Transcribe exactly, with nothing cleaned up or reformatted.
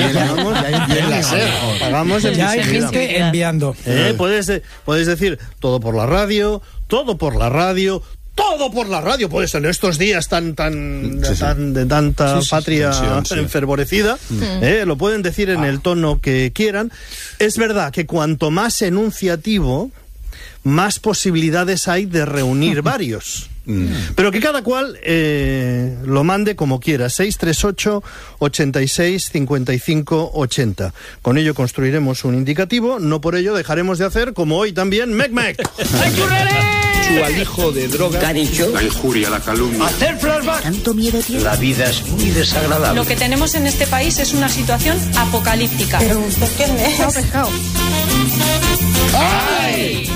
Pagamos, y en la SER, pagamos en Ya hay visibilidad. gente enviando. Eh, puedes, puedes decir todo por la radio, todo por la radio, todo por la radio. Pues en estos días tan tan, Sí, sí. tan de tanta Sí, sí, patria tensión, sí. enfervorecida, eh, lo pueden decir en el tono que quieran. Es verdad que cuanto más enunciativo, más posibilidades hay de reunir varios. Pero que cada cual eh, lo mande como quiera. seis tres ocho, ochenta y seis, cincuenta y cinco, ochenta. Con ello construiremos un indicativo. No por ello dejaremos de hacer, como hoy también, Mec Mec. Su alijo de droga. ¿Qué ha dicho? La injuria, la calumnia. Hacer flashback. ¿Tanto miedo tiene? La vida es muy desagradable. Lo que tenemos en este país es una situación apocalíptica. Pero usted qué me... Pescado, pescado. ¡Ay!